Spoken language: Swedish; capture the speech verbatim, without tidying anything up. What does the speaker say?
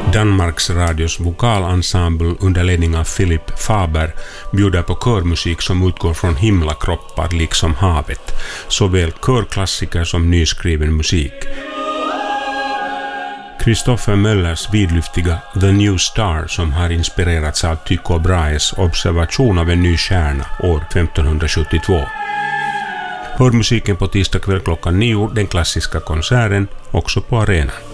Danmarks Radios vokalensemble under ledning av Philip Faber bjuder på körmusik som utgår från himlakroppar liksom havet, såväl körklassiker som nyskriven musik. Christopher Möllers vidlyftiga The New Star, som har inspirerats av Tycho Brahes observation av en ny stjärna år femtonhundrasjuttiotvå. Hör musiken på tisdag kväll klockan nio, den klassiska konserten, också på arenan.